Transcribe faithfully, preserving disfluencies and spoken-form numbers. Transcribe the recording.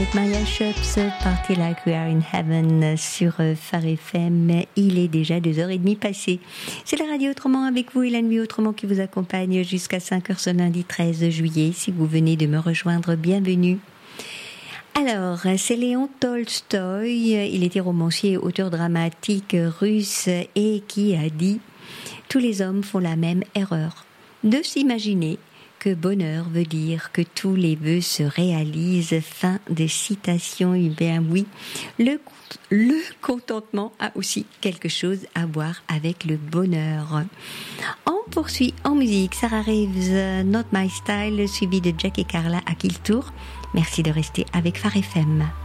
Maria Shops, Party Like We Are in Heaven sur Phare F M. Il est déjà deux heures trente passées. C'est la radio Autrement avec vous, Hélène Vuille Autrement qui vous accompagne jusqu'à cinq heures ce lundi treize juillet. Si vous venez de me rejoindre, bienvenue. Alors, c'est Léon Tolstoï. Il était romancier et auteur dramatique russe et qui a dit « Tous les hommes font la même erreur, de s'imaginer que bonheur veut dire que tous les vœux se réalisent ». Fin de citation. Eh bien oui, le, le contentement a aussi quelque chose à voir avec le bonheur. On poursuit en musique. Sarah Reeves, Not My Style, suivi de Jack et Carla à Kiltour. Merci de rester avec Phare F M.